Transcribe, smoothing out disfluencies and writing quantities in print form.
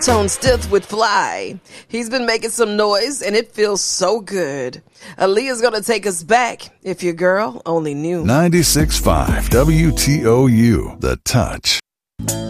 Tone Stith with Fly. He's been making some noise and it feels so good. Aaliyah's gonna take us back if your girl only knew. 96.5 WTOU, The Touch.